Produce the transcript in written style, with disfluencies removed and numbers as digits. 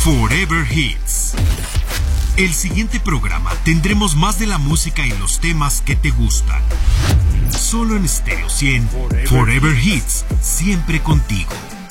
Forever Hits. El siguiente programa tendremos más de la música y los temas que te gustan. Solo en Stereo 100, Forever Hits, siempre contigo.